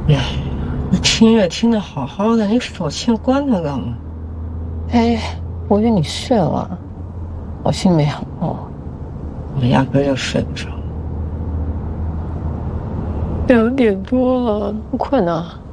哎，那听音乐听得好好的，你手欠关它干嘛？ 哎，我以为你睡了，好心没好报。 我压根儿就睡不着。 2点多了，不困啊？